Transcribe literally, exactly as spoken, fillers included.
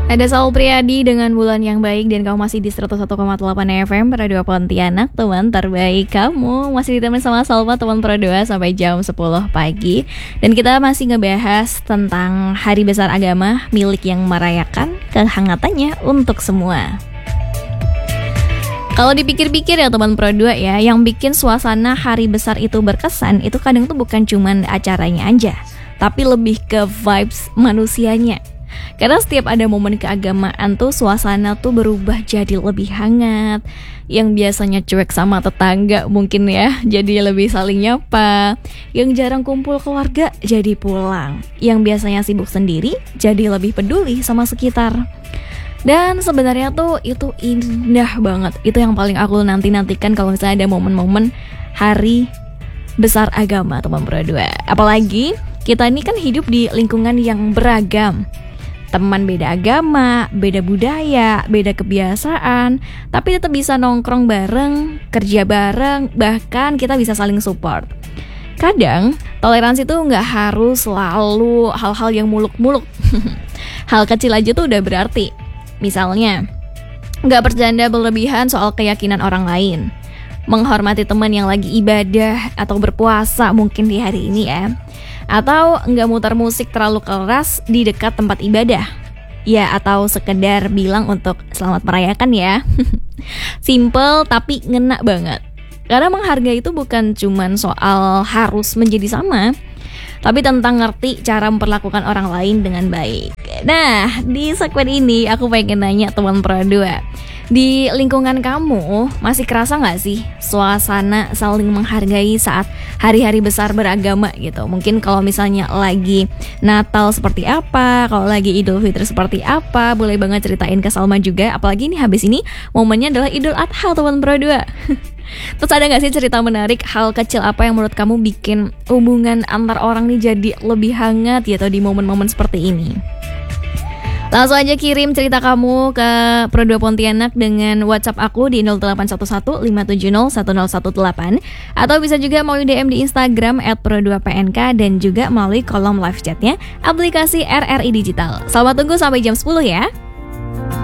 Ada Saul Priadi dengan Bulan Yang Baik. Dan kamu masih di seratus satu koma delapan F M Radio Pontianak, teman terbaik kamu. Masih ditemani sama Salva, teman Pro dua sampai jam sepuluh pagi. Dan kita masih ngebahas tentang Hari Besar Agama, milik yang merayakan, kehangatannya untuk semua. Kalau dipikir-pikir ya teman Pro dua ya, yang bikin suasana hari besar itu berkesan, itu kadang tuh bukan cuman acaranya aja, tapi lebih ke vibes manusianya. Karena setiap ada momen keagamaan tuh suasana tuh berubah jadi lebih hangat. Yang biasanya cuek sama tetangga mungkin ya jadi lebih saling nyapa. Yang jarang kumpul keluarga jadi pulang. Yang biasanya sibuk sendiri jadi lebih peduli sama sekitar. Dan sebenarnya tuh itu indah banget. Itu yang paling aku nanti-nantikan kalau misalnya ada momen-momen hari besar agama teman Pro dua. Apalagi kita ini kan hidup di lingkungan yang beragam. Teman beda agama, beda budaya, beda kebiasaan, tapi tetap bisa nongkrong bareng, kerja bareng, bahkan kita bisa saling support. Kadang toleransi tuh nggak harus selalu hal-hal yang muluk-muluk. Hal kecil aja tuh udah berarti. Misalnya, nggak bercanda berlebihan soal keyakinan orang lain, menghormati teman yang lagi ibadah atau berpuasa mungkin di hari ini ya. Atau nggak muter musik terlalu keras di dekat tempat ibadah. Ya, atau sekedar bilang untuk selamat merayakan ya. Simple tapi ngena banget. Karena menghargai itu bukan cuman soal harus menjadi sama, tapi tentang ngerti cara memperlakukan orang lain dengan baik. Nah, di segmen ini aku pengen nanya teman Pro dua, di lingkungan kamu masih kerasa gak sih suasana saling menghargai saat hari-hari besar beragama gitu? Mungkin kalau misalnya lagi Natal seperti apa, kalau lagi Idul Fitri seperti apa, boleh banget ceritain ke Salma juga. Apalagi nih habis ini momennya adalah Idul Adha teman Pro dua. Terus ada gak sih cerita menarik, hal kecil apa yang menurut kamu bikin hubungan antar orang nih jadi lebih hangat gitu di momen-momen seperti ini? Langsung aja kirim cerita kamu ke Pro dua Pontianak dengan WhatsApp aku di nol delapan satu satu lima tujuh nol satu nol satu delapan, atau bisa juga melalui D M di Instagram et pro dua p n k dan juga melalui kolom live chatnya aplikasi R R I Digital. Selamat tunggu sampai jam sepuluh ya.